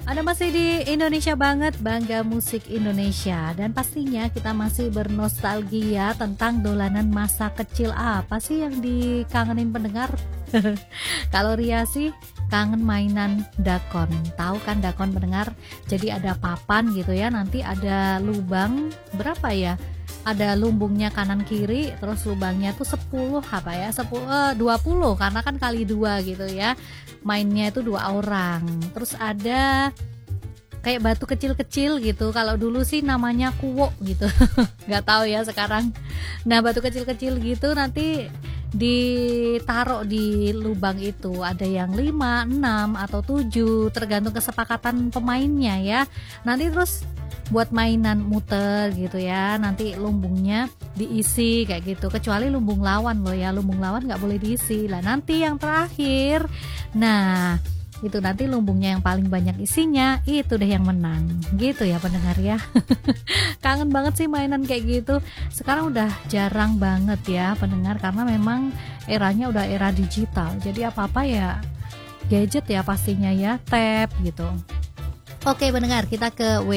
Ada masih di Indonesia banget, Bangga Musik Indonesia. Dan pastinya kita masih bernostalgia tentang dolanan masa kecil. Apa sih yang dikangenin pendengar? Kalau Ria sih kangen mainan dakon. Tahu kan dakon pendengar? Jadi ada papan gitu ya, nanti ada lubang berapa ya? Ada lumbungnya kanan kiri, terus lubangnya tuh 10 apa ya? 20 karena kan kali 2 gitu ya. Mainnya itu 2 orang. Terus ada kayak batu kecil-kecil gitu. Kalau dulu sih namanya kuwo gitu. Nggak tahu ya sekarang. Nah, batu kecil-kecil gitu nanti ditaruh di lubang itu. Ada yang 5, 6 atau 7 tergantung kesepakatan pemainnya ya. Nanti terus buat mainan muter gitu ya, nanti lumbungnya diisi kayak gitu, kecuali lumbung lawan loh ya, lumbung lawan nggak boleh diisi lah. Nanti yang terakhir, nah itu nanti lumbungnya yang paling banyak isinya itu deh yang menang gitu ya pendengar ya. Kangen banget sih mainan kayak gitu. Sekarang udah jarang banget ya pendengar, karena memang eranya udah era digital, jadi apa-apa ya gadget ya pastinya ya, tab gitu. Oke pendengar, kita ke